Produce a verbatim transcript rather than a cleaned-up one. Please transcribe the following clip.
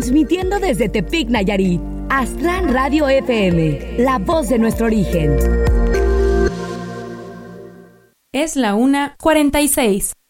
transmitiendo desde Tepic, Nayarit. Astran Radio F M, la voz de nuestro origen. Es la una cuarenta y seis.